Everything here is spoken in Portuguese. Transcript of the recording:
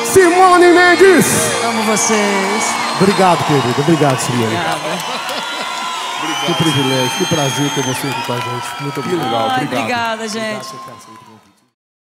Simone Mendes. Amo vocês. Obrigado, querido. Obrigado, Simone. Obrigada. Que privilégio, que prazer ter você aqui com a gente. Muito obrigado. Obrigada, gente. Obrigado,